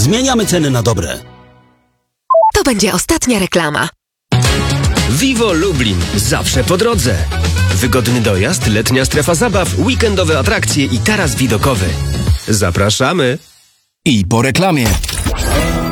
Zmieniamy ceny na dobre. To będzie ostatnia reklama. Vivo Lublin. Zawsze po drodze. Wygodny dojazd, letnia strefa zabaw, weekendowe atrakcje i taras widokowy. Zapraszamy. I po reklamie.